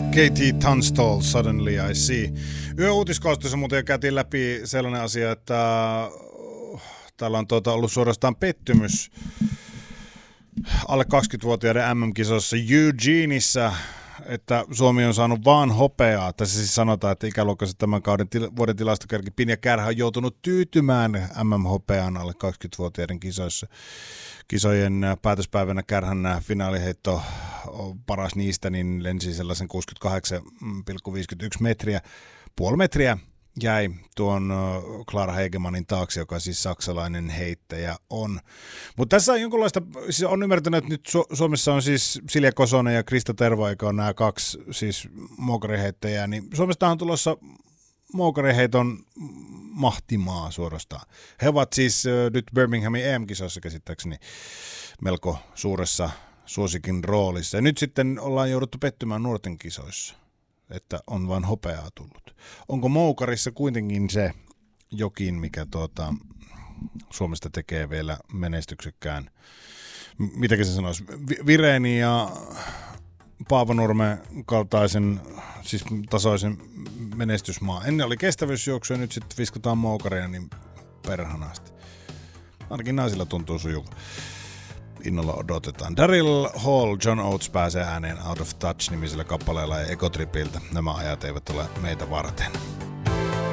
Katie Tunstall, Suddenly I See. Yöuutiskaustossa muuten käytiin läpi sellainen asia, että täällä on ollut suorastaan pettymys alle 20-vuotiaiden MM-kisoissa Eugeneissa, että Suomi on saanut vaan hopeaa. Tässä siis sanotaan, että ikäluokassa tämän kauden vuoden tilastokärki Pinja Kärhä on joutunut tyytymään MM-hopeaan alle 20-vuotiaiden kisoissa. Kisojen päätöspäivänä Kärhän finaaliheitto paras niistä, niin lensi sellaisen 68,51 metriä. Puoli metriä jäi tuon Clara Hegemannin taakse, joka siis saksalainen heittäjä on. Mutta tässä on jonkunlaista, siis on ymmärtänyt, että nyt Suomessa on siis Silja Kosonen ja Krista Tervo, eikä on nämä kaksi siis moukariheittäjää, niin Suomestahan on tulossa moukariheiton mahtimaa suorastaan. He ovat siis nyt Birminghamin EM-kisoissa käsittääkseni melko suuressa suosikin roolissa. Ja nyt sitten ollaan jouduttu pettymään nuorten kisoissa, että on vain hopeaa tullut. Onko moukarissa kuitenkin se jokin, mikä Suomesta tekee vielä menestyksekkään, mitäkin se sanoisi, Vireeni ja Paavo Nurme kaltaisen, siis tasoisen menestysmaa. Ennen oli kestävyysjuoksu ja nyt sitten viskotaan moukareja niin perhanasti. Ainakin naisilla tuntuu sujuva. Innolla odotetaan. Daryl Hall, John Oates pääsee ääneen Out of Touch -nimisellä kappaleella ja Egotripiltä. Nämä ajat eivät ole meitä varten.